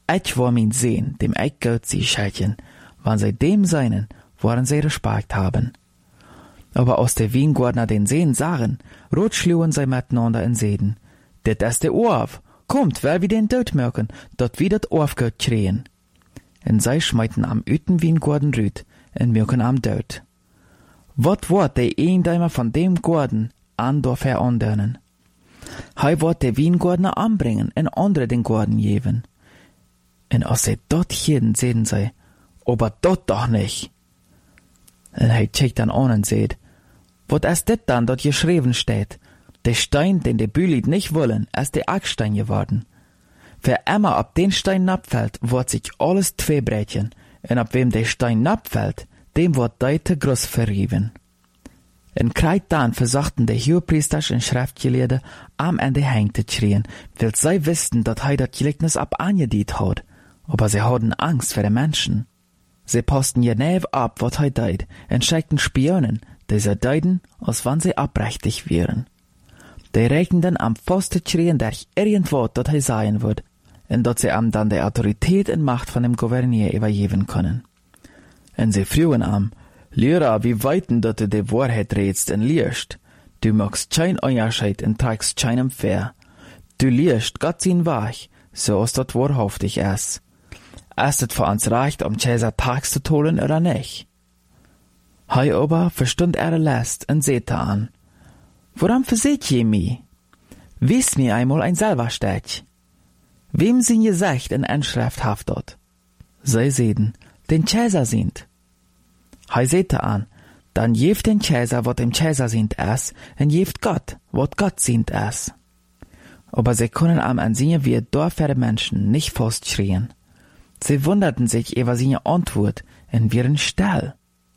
Ich war mein Sehen, dem ich Gott sie schelchen, wann sie dem seinen, woran sie Respekt haben. Aber aus der Wiengordner den Sehen sahen, rot schlugen sie miteinander in Seden. Dit ist der Orf, kommt, weil wir den Död merken, dort wie dat Orf Gott schreien. En sie schmeiten am Üten Wiengorden rüt, en merken am Död. Wat wordt de eendeimer van dem Gorden an door veranderen? Hij wordt de Wiengordner anbringen en andere den Gorden geven. En als sie dort hielden, sehen sie, aber dort doch nicht. En hij checkt dann an und seht, wat ist dit dann, dort geschrieben steht? Der Stein, den die Bülied nicht wollen, ist der Ackstein geworden. Wer immer ab den Stein abfällt, wird sich alles zweibrechen, und ab wem der Stein abfällt, dem wird deite groß verrieben. En kreit dann versuchten die Hohepriester und Schriftgelehrten am Ende hängte schrien, weil sie wussten, dass er das Gleichnis ab angedient hat, aber sie hatten Angst vor den Menschen. Sie posten genau ab, was er deut, und schickten Spionen, die sie deuten, als wann sie abrechtig wären. Die rechneten am Pfosten schrien durch irgendwo, dat er sagen wird, und dat sie am dann die Autorität und Macht von dem Gouverneur übergeben können. Und sie frühen am, Lehrer, wie weiten dat du die Wahrheit redst und liest? Du magst kein Unterschied und trägst keinem fair. Du liest Gott sein Werk, so ist dat wahrhaftig ist. Ist es für uns recht, um Cäsar Tags zu holen oder nicht? Hei aber verstund Last und sehte an. Woran verseht je mi? Wies mir einmal ein selber Stech. Wem sind je sagt in Inschrift haft dort? Sie sehen, den Cäsar sind. Hei sehte an, dann jeft den Cäsar, wat dem Cäsar sind es, und jeft Gott, wat Gott sind es. Aber sie können am ansehen, wie dorfere Menschen nicht festschrien. Sie wunderten sich über seine Antwort und wären still.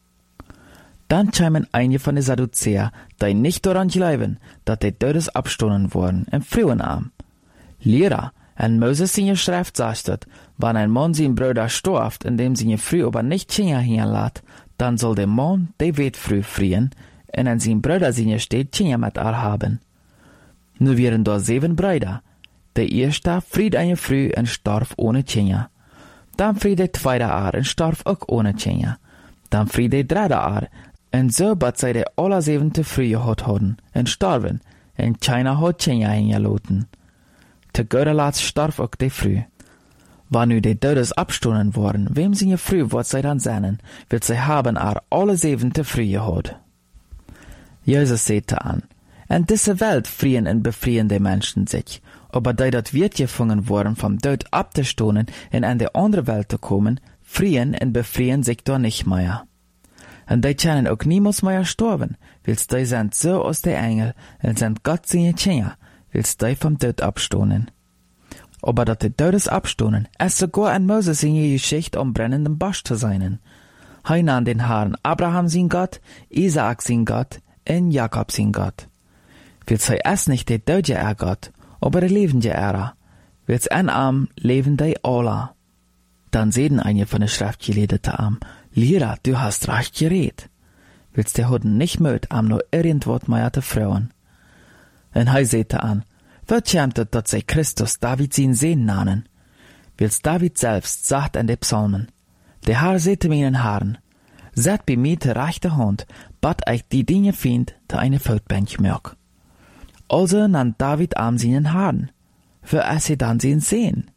Dann kämen einige von den Sadduzäer, die nicht daran glauben, dass die Todes abstoßen wurden, im frühen Arm. Lehrer, en Moses seine Schrift sagt, wenn ein Mann sein Bruder stirbt, indem seine Frau aber nicht Kinder hinlässt, dann soll der Mann die Witfrau frieren, und an sein Bruder seine steht Kinder mit ihr haben. Nun wären da 7 Brüder. Der erste fried eine Frau und starb ohne Kinder. Dann fried der zweite und starb auch ohne Kinder. Dann fried der dritte und so bat sie die alle 7. Früh gehad hadden, und starben, und keiner hat Kinder hingelassen. Te guter Letzt starb auch die Früh. Wann nu die Todes abstoßen worden, wem seine Früh wird sie dann sehnen, wird sie haben alle 7. Früh gehad. Jesus sagte an, in dieser Welt frieren und befrieren die Menschen sich, aber die dort wird gefangen worden, vom Tod abzustoßen und in die andere Welt zu kommen, frieren und befrieren sich da nicht mehr. Und die können auch niemals mehr sterben, weil die sind so aus der Engel und sind Gott seine Kinder, weil die vom Tod abstoßen. Aber dat die Todes abstoßen, ist sogar an Moses in die Geschichte am brennenden Busch zu sein. Hij nahm den Herrn Abraham sein Gott, Isaak sein Gott und Jakob sein Gott. Weil sie ist nicht der Tote Gott, aber der lebende weil sie ein Arm leben die alle. Dann sehen einige von den Schriftgelehrten am, Lehrer, du hast recht geredet. Willst der Huden nicht möt, am nur irgendwas mehr zu frauen. Und er sagte an, wird schämt, dass sie Christus David sein Sehen nannen. Willst David selbst sagt an den Psalmen, der Herr sagte meinen Herrn, seid bei mir die rechte Hand, bat ich die Dinge find, da eine Feldbank mög. Also nannt David am seinen Herrn, für sie dann sein Sehen.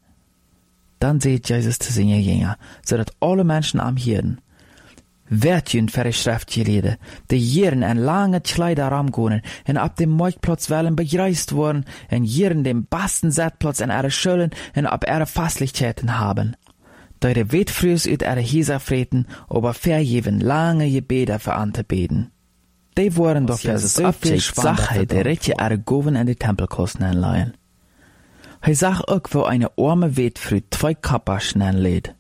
Dann seht Jesus zu seinen Jünger, so dass alle Menschen am Hirden. Werd jün für die Schriftgelehrten, die Jiren en lange Kleider ramgonen, en ab dem Marktplatz wollen begreist worden, en Jiren den besten Settplatz in ihre Schulen en ab ihre Fastlichkeiten haben. Da die Witfrüs ut ihre Häuser freten, aber vergeben lange Gebete für anzubeten. Die wurden doch für so viel Sache, die Rätje ihre Goven in die Tempelkosten anleihen. Hij zag ook wo eine arme Witfrü 2 Kappaschen lädt.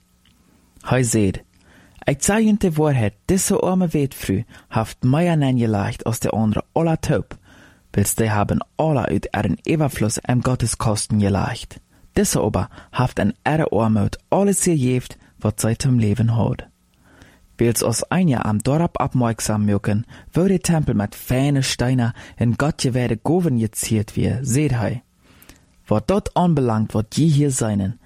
Hij seht, ich zeig ihnen die Wahrheit, diese arme Witfrü haft mehr angelegt als die andere aller Taub, weil die haben alle uit ihren Überfluss am Gotteskosten gelegt. Diese aber haft an ihre Armut alles gegeben, was sie zum Leben hat. Weil sie aus ein Jahr am Dorf abmerksam mögen, wo der Tempel mit feinen Steinen in Gott gewährte Goven geziert wird, seht hei. Was dort anbelangt, wird je hier seinen,